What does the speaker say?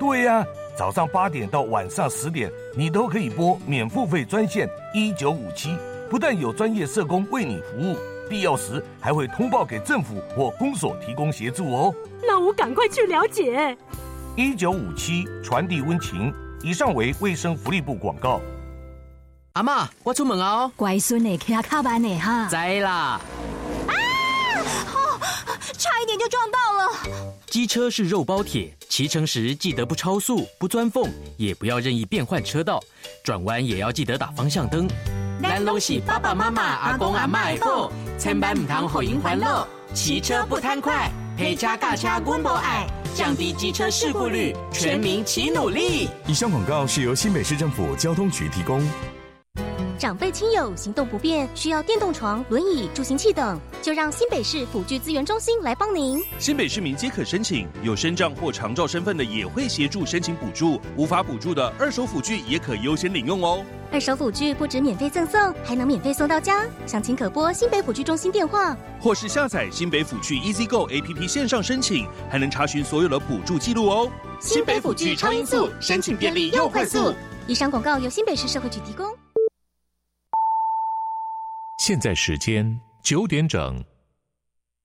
对呀，早上8点到晚上10点，你都可以拨免付费专线1957，不但有专业社工为你服务，必要时还会通报给政府或公所提供协助哦。 那我赶快去了解。 1957传递温情。以上为卫生福利部广告。 阿嬷，我出门哦。 乖孙的，骑较慢的哈。 知啦。 差一点就撞到了。 机车是肉包铁，骑乘时记得不超速、不钻缝，也不要任意变换车道，转弯也要记得打方向灯。咱拢是爸爸妈妈、阿公阿嬷的宝，千万唔通互因烦恼。骑车不贪快，陪车驾车阮无爱，降低机车事故率，全民齐努力。 以上广告是由新北市政府交通局提供。 长辈亲友行动不便，需要电动床、轮椅、助行器等，就让新北市辅具资源中心来帮您。 新北市民皆可申请，有身障或长照身份的也会协助申请补助，无法补助的二手辅具也可优先领用哦。 二手辅具不止免费赠送，还能免费送到家。详情可拨新北辅具中心电话， 或是下载新北辅具 EasyGo APP 线上申请，还能查询所有的补助记录哦。 新北辅具超音速，申请便利又快速。以上广告由新北市社会局提供。 现在时间9点整。